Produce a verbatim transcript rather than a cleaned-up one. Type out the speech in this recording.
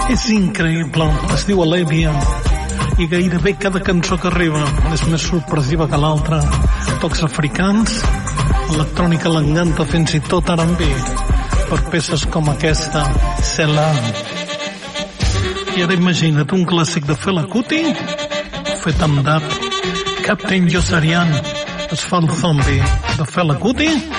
És increïble, es diu Alèvia, i gairebé cada cançó que arriba és més sorpresiva que l'altra. Tocs africans, electrònica l'enganta fins i tot R and B, per peces com aquesta, Sela. I ara imagina't un clàssic de Fela Kuti, fet amb dub, Captain Yossarian, es fa el zombie de Fela Kuti,